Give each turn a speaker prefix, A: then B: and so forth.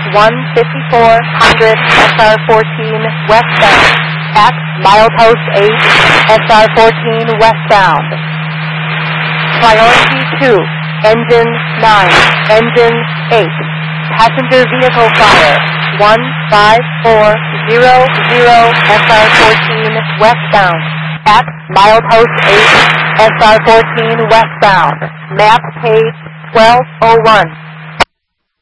A: 15400 SR14 westbound. At milepost 8 SR14 westbound. Priority 2, engine 9, engine 8. Passenger vehicle fire 15400 SR14 westbound. At milepost 8 SR14 westbound. Map page 1201.